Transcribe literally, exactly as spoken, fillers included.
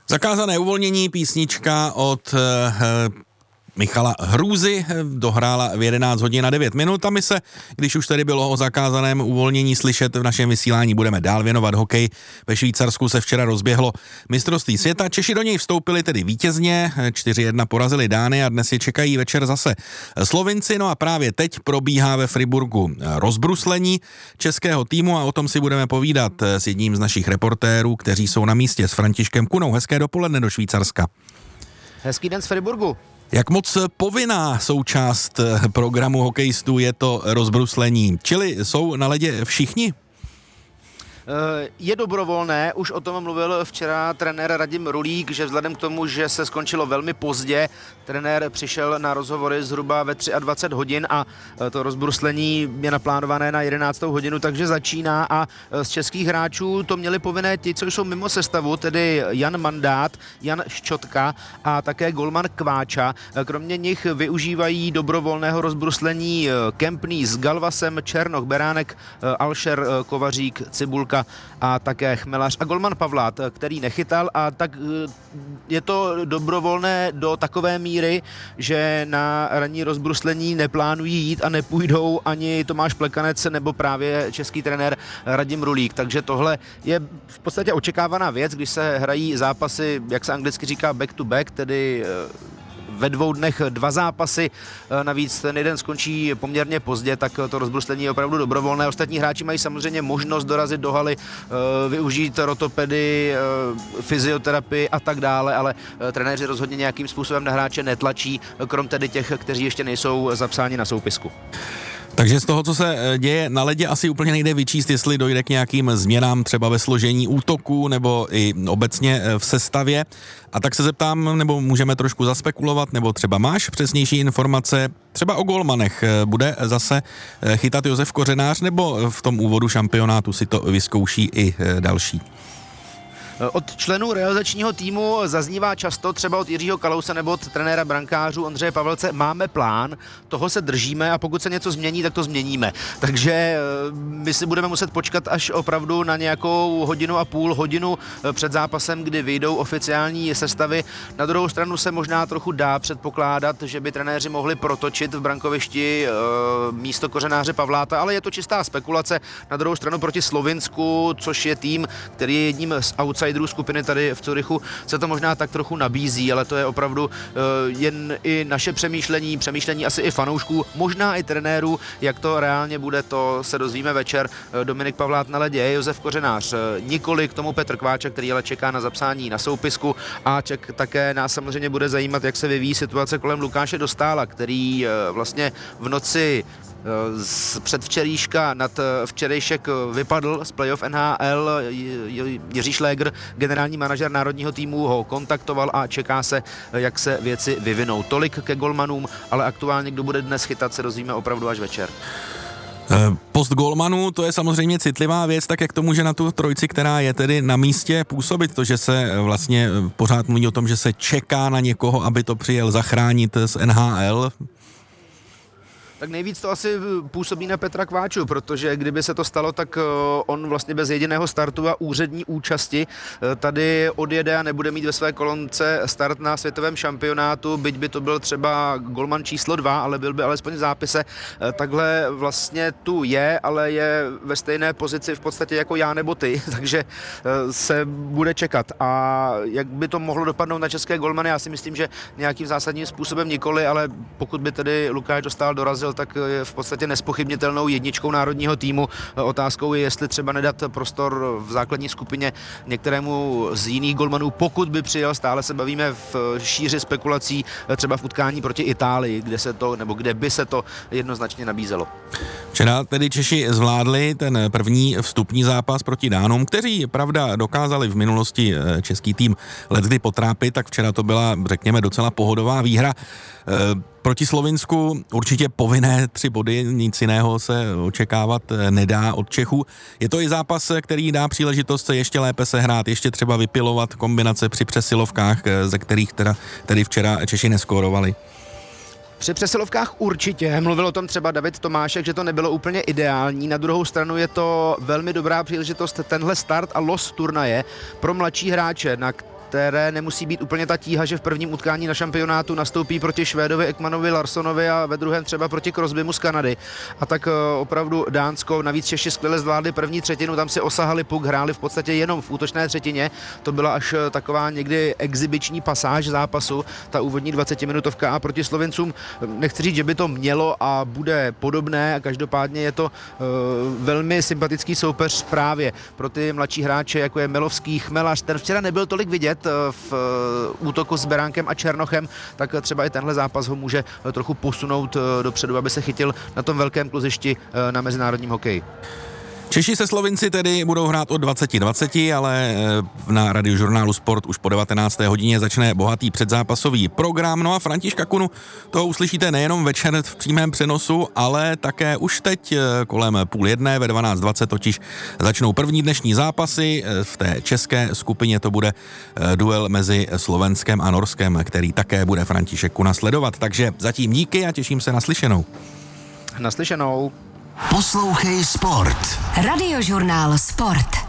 Zakázané uvolnění, písnička od uh, Michala Hrůzy dohrála v jedenáct hodin a devět minut a my se, když už tady bylo o zakázaném uvolnění slyšet v našem vysílání, budeme dál věnovat hokej. Ve Švýcarsku se včera rozběhlo mistrovství světa. Češi do něj vstoupili tedy vítězně, čtyři jedna porazili Dány a dnes je čekají večer zase Slovinci. No a právě teď probíhá ve Friburgu rozbruslení českého týmu a o tom si budeme povídat s jedním z našich reportérů, kteří jsou na místě, s Františkem Kunou. Hezké dopoledne do Švýcarska. Hezký den z Friburgu. Jak moc povinná součást programu hokejistů je to rozbruslení? Čili jsou na ledě všichni? Je dobrovolné, už o tom mluvil včera trenér Radim Rulík, že vzhledem k tomu, že se skončilo velmi pozdě, trenér přišel na rozhovory zhruba ve dvacet tři hodin a to rozbruslení je naplánované na jedenáctou hodinu, takže začíná a z českých hráčů to měli povinné ti, co jsou mimo sestavu, tedy Jan Mandát, Jan Ščotka a také golman Kváča. Kromě nich využívají dobrovolného rozbruslení Kempný s Galvasem, Černoch, Beránek, Alšer, Kovařík, Cibulka a také Chmelař a golman Pavlát, který nechytal, a tak je to dobrovolné do takové míry, že na ranní rozbruslení neplánují jít a nepůjdou ani Tomáš Plekanec nebo právě český trenér Radim Rulík. Takže tohle je v podstatě očekávaná věc, když se hrají zápasy, jak se anglicky říká back to back, tedy ve dvou dnech dva zápasy, navíc ten jeden skončí poměrně pozdě, tak to rozbruslení je opravdu dobrovolné. Ostatní hráči mají samozřejmě možnost dorazit do haly, využít rotopedy, fyzioterapii a tak dále, ale trenéři rozhodně nějakým způsobem na hráče netlačí, krom tedy těch, kteří ještě nejsou zapsáni na soupisku. Takže z toho, co se děje na ledě, asi úplně nejde vyčíst, jestli dojde k nějakým změnám třeba ve složení útoku nebo i obecně v sestavě. A tak se zeptám, nebo můžeme trošku zaspekulovat, nebo třeba máš přesnější informace třeba o golmanech. Bude zase chytat Josef Kořenář, nebo v tom úvodu šampionátu si to vyzkouší i další? Od členů realizačního týmu zaznívá často, třeba od Jiřího Kalouse nebo od trenéra brankářů Ondřeje Pavelce, máme plán, toho se držíme a pokud se něco změní, tak to změníme. Takže my si budeme muset počkat až opravdu na nějakou hodinu a půl, hodinu před zápasem, kdy vyjdou oficiální sestavy. Na druhou stranu se možná trochu dá předpokládat, že by trenéři mohli protočit v brankovišti místo Kořenáře Pavláta, ale je to čistá spekulace. Na druhou stranu proti Slovinsku, což je tým, který je jedním z outsiderů skupiny tady v Curychu, se to možná tak trochu nabízí, ale to je opravdu uh, jen i naše přemýšlení, přemýšlení asi i fanoušků, možná i trenérů, jak to reálně bude, to se dozvíme večer. Dominik Pavlát na ledě, Josef Kořenář nikoli, k tomu Petr Kváča, který ale čeká na zapsání na soupisku, a ček, také nás samozřejmě bude zajímat, jak se vyvíjí situace kolem Lukáše Dostála, který uh, vlastně v noci z předvčerejška nad včerejšek vypadl z playoff N H L. Jiří Šlégr, generální manažer národního týmu, ho kontaktoval a čeká se, jak se věci vyvinou. Tolik ke golmanům, ale aktuálně, kdo bude dnes chytat, se dozvíme opravdu až večer. Post golmanů, to je samozřejmě citlivá věc, tak jak to může na tu trojici, která je tedy na místě, působit to, že se vlastně pořád mluví o tom, že se čeká na někoho, aby to přijel zachránit z N H L. Tak nejvíc to asi působí na Petra Kváču, protože kdyby se to stalo, tak on vlastně bez jediného startu a úřední účasti tady odjede a nebude mít ve své kolonce start na světovém šampionátu, byť by to byl třeba golman číslo dva, ale byl by alespoň v zápise. Takhle vlastně tu je, ale je ve stejné pozici v podstatě jako já nebo ty, takže se bude čekat. A jak by to mohlo dopadnout na české golmany, já si myslím, že nějakým zásadním způsobem nikoli, ale pokud by tedy Lukáš Dostál dorazil, tak je v podstatě nespochybnitelnou jedničkou národního týmu. Otázkou je, jestli třeba nedat prostor v základní skupině některému z jiných golmanů, pokud by přijel. Stále se bavíme v šíři spekulací, třeba v utkání proti Itálii, kde se to, nebo kde by se to jednoznačně nabízelo. Včera tedy Češi zvládli ten první vstupní zápas proti Dánům, kteří, pravda, dokázali v minulosti český tým leckdy potrápit, tak včera to byla, řekněme, docela pohodová výhra. Proti Slovinsku určitě povinné tři body, nic jiného se očekávat nedá od Čechů. Je to i zápas, který dá příležitost se ještě lépe sehrát, ještě třeba vypilovat kombinace při přesilovkách, ze kterých teda, tedy včera Češi neskórovali. Při přesilovkách určitě, mluvil o tom třeba David Tomášek, že to nebylo úplně ideální. Na druhou stranu je to velmi dobrá příležitost tenhle start a los turnaje pro mladší hráče, na které nemusí být úplně ta tíha, že v prvním utkání na šampionátu nastoupí proti Švédovi, Ekmanovi, Larsonovi a ve druhém třeba proti Crosbymu z Kanady. A tak opravdu Dánsko, navíc Češi skvěle zvládli první třetinu, tam si osahali puk, hráli v podstatě jenom v útočné třetině. To byla až taková někdy exibiční pasáž zápasu, ta úvodní dvacetiminutovka, a proti Slovincům nechci říct, že by to mělo a bude podobné, a každopádně je to uh, velmi sympatický soupeř právě pro ty mladší hráče, jako je Milovský, Chmelař. Ten včera nebyl tolik vidět uh, v uh, útoku s Beránkem a Černochem, tak uh, třeba i tenhle zápas ho může uh, trochu posunout uh, dopředu, aby se chytil na tom velkém kluzišti uh, na mezinárodním hokeji. Češi se Slovinci tedy budou hrát od dvacet dvacet, ale na Radiožurnálu Sport už po devatenácté hodině začne bohatý předzápasový program. No a Františka Kunu to uslyšíte nejenom večer v přímém přenosu, ale také už teď kolem půl jedné ve dvanáct dvacet totiž začnou první dnešní zápasy. V té české skupině to bude duel mezi Slovenskem a Norskem, který také bude František Kuna sledovat. Takže zatím díky a těším se na slyšenou. Naslyšenou. Poslouchej Sport. Radiožurnál Sport.